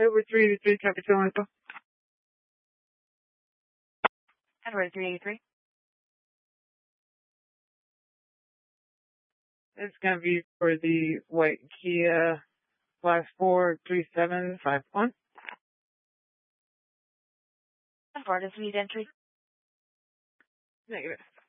Over 383, Capitol Info. Edward 383. It's going to be for the white Kia Class 4 3751. And for the suite entry. Negative.